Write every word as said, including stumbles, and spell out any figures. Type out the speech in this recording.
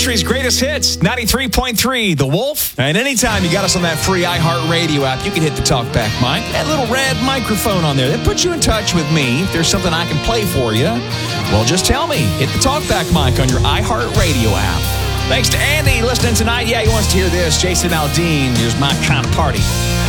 country's greatest hits, ninety-three point three, The Wolf. And anytime you got us on that free iHeartRadio app, you can hit the Talkback mic. That little red microphone on there, that puts you in touch with me. If there's something I can play for you, well, just tell me. Hit the Talkback mic on your iHeartRadio app. Thanks to Andy listening tonight. Yeah, he wants to hear this. Jason Aldean, here's My Kind of Party.